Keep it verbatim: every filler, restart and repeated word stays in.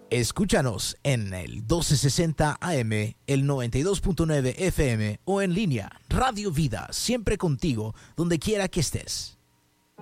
Escúchanos en el doce sesenta A M, el noventa y dos punto nueve F M o en línea. Radio Vida, siempre contigo, donde quiera que estés.